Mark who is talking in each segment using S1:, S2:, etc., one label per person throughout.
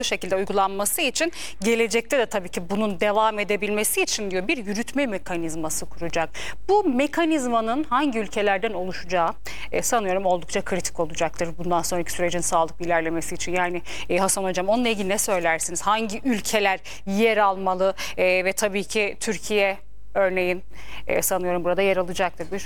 S1: şekilde uygulanması için gelecekte de tabii ki bunun devam edebilmesi için diyor bir yürütme mekanizması kuracak. Bu mekanizmanın hangi ülkelerden oluşacağı sanıyorum oldukça kritik olacaktır bundan sonraki sürecin sağlıklı ilerlemesi için. Yani Hasan Hocam onunla ilgili ne söylersiniz? Hangi ülkeler yer almalı ve tabii ki Türkiye örneğin sanıyorum burada yer alacaktır.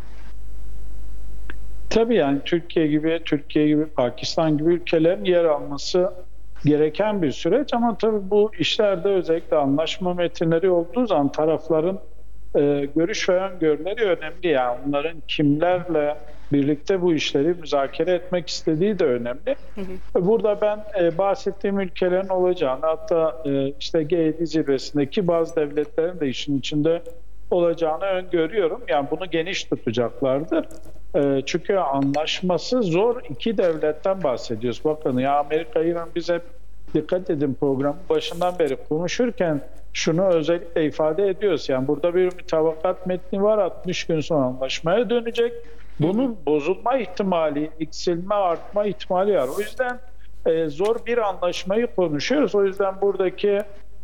S2: Tabii yani Türkiye gibi, Pakistan gibi ülkelerin yer alması gereken bir süreç ama tabii bu işlerde özellikle anlaşma metinleri olduğu zaman tarafların görüş ve öngörüleri önemli. Yani onların kimlerle birlikte bu işleri müzakere etmek istediği de önemli. Burada ben bahsettiğim ülkelerin olacağını, hatta işte G7 zirvesindeki bazı devletlerin de işin içinde olacağını öngörüyorum. Yani bunu geniş tutacaklardır. Çünkü anlaşması zor iki devletten bahsediyoruz. Bakın ya Amerika, İran, biz hep dikkat edin programın başından beri konuşurken şunu özellikle ifade ediyoruz. Yani burada bir mutabakat metni var, 60 gün sonra anlaşmaya dönecek. Bunun bozulma ihtimali, eksilme, artma ihtimali var. O yüzden zor bir anlaşmayı konuşuyoruz. O yüzden buradaki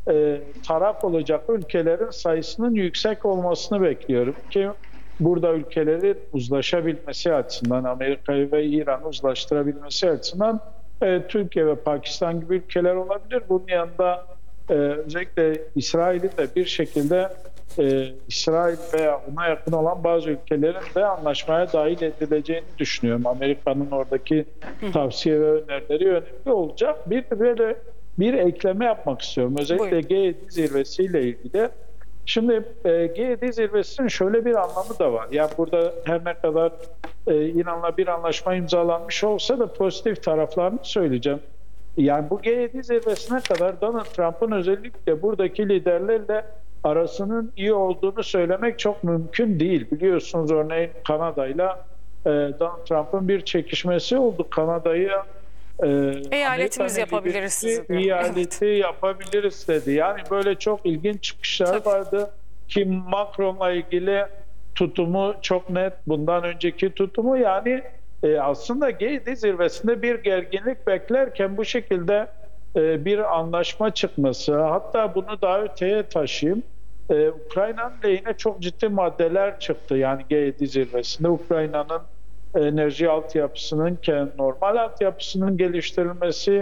S2: taraf olacak ülkelerin sayısının yüksek olmasını bekliyorum ki burada ülkelerin uzlaşabilmesi açısından, Amerika'yı ve İran'ı uzlaştırabilmesi açısından Türkiye ve Pakistan gibi ülkeler olabilir. Bunun yanında özellikle İsrail'in de bir şekilde İsrail veya ona yakın olan bazı ülkelerin de anlaşmaya dahil edileceğini düşünüyorum. Amerika'nın oradaki tavsiye ve önerileri önemli olacak. Bir ekleme yapmak istiyorum. Özellikle G7 zirvesiyle ilgili. Şimdi G7 zirvesinin şöyle bir anlamı da var. Yani burada her ne kadar İran'la bir anlaşma imzalanmış olsa da pozitif taraflarını söyleyeceğim. Yani bu G7 zirvesine kadar Donald Trump'ın özellikle buradaki liderlerle arasının iyi olduğunu söylemek çok mümkün değil. Biliyorsunuz örneğin Kanada'yla Donald Trump'ın bir çekişmesi oldu. Kanada'yı
S1: eyaletimiz yapabiliriz sizi.
S2: Eyaleti yapabiliriz dedi. Yani böyle çok ilginç çıkışlar vardı. Ki Macron'la ilgili tutumu çok net. Bundan önceki tutumu yani aslında G7 zirvesinde bir gerginlik beklerken bu şekilde bir anlaşma çıkması, hatta bunu daha öteye taşıyayım. Ukrayna'nın lehine çok ciddi maddeler çıktı. Yani G7 zirvesinde Ukrayna'nın enerji altyapısının, normal altyapısının geliştirilmesi,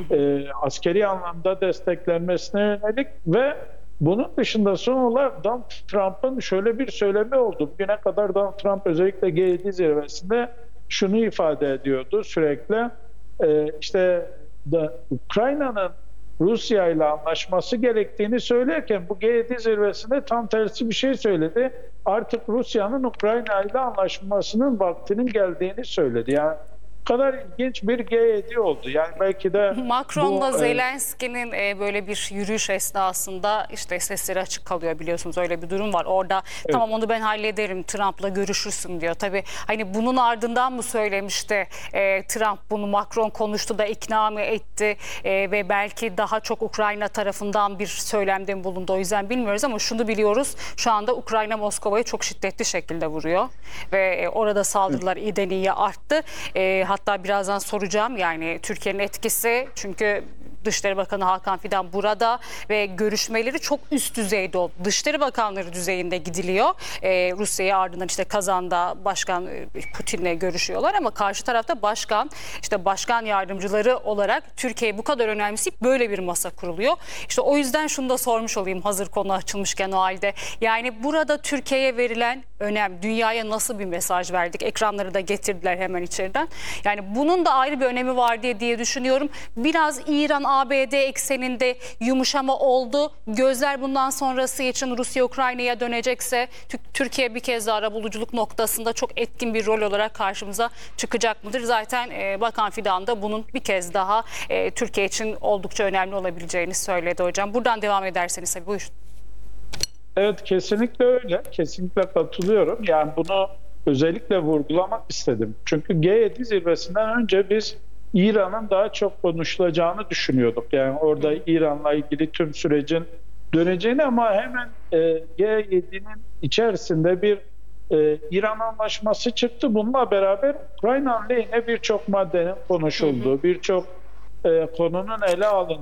S2: askeri anlamda desteklenmesine yönelik ve bunun dışında son olarak Donald Trump'ın şöyle bir söylemi oldu. Bugüne kadar Donald Trump özellikle G7 zirvesinde şunu ifade ediyordu sürekli. İşte Ukrayna'nın Rusya ile anlaşması gerektiğini söylerken bu G7 zirvesinde tam tersi bir şey söyledi. Artık Rusya'nın Ukrayna ile anlaşmasının vaktinin geldiğini söyledi. Yani bu kadar ilginç bir G7 oldu. Yani belki de
S1: Macron'la Zelenski'nin böyle bir yürüyüş esnasında işte sesleri açık kalıyor, biliyorsunuz öyle bir durum var. Orada tamam onu ben hallederim, Trump'la görüşürsün diyor. Tabii hani bunun ardından mı söylemişti Trump bunu, Macron konuştu da ikna mı etti ve belki daha çok Ukrayna tarafından bir söylemde mi bulundu, o yüzden bilmiyoruz ama şunu biliyoruz, şu anda Ukrayna Moskova'yı çok şiddetli şekilde vuruyor ve orada saldırılar iyiden iyiye arttı. Hatta birazdan soracağım yani Türkiye'nin etkisi, çünkü Dışişleri Bakanı Hakan Fidan burada ve görüşmeleri çok üst düzeyde oldu. Dışişleri Bakanları düzeyinde gidiliyor. Rusya'yı ardından işte Kazan'da Başkan Putin'le görüşüyorlar ama karşı tarafta başkan yardımcıları olarak Türkiye'yi bu kadar önemseyip böyle bir masa kuruluyor. İşte o yüzden şunu da sormuş olayım hazır konu açılmışken o halde. Yani burada Türkiye'ye verilen önem, dünyaya nasıl bir mesaj verdik? Ekranları da getirdiler hemen içeriden. Yani bunun da ayrı bir önemi var diye düşünüyorum. Biraz İran ABD ekseninde yumuşama oldu. Gözler bundan sonrası için Rusya Ukrayna'ya dönecekse Türkiye bir kez daha arabuluculuk noktasında çok etkin bir rol olarak karşımıza çıkacak mıdır? Zaten Bakan Fidan da bunun bir kez daha Türkiye için oldukça önemli olabileceğini söyledi hocam. Buradan devam ederseniz tabii buyurun.
S2: Evet, kesinlikle öyle. Kesinlikle katılıyorum. Yani bunu özellikle vurgulamak istedim. Çünkü G7 zirvesinden önce biz İran'ın daha çok konuşulacağını düşünüyorduk. Yani orada İran'la ilgili tüm sürecin döneceğini ama hemen G7'nin içerisinde bir İran anlaşması çıktı. Bununla beraber Ukrayna lehine birçok maddenin konuşulduğu, birçok konunun ele alın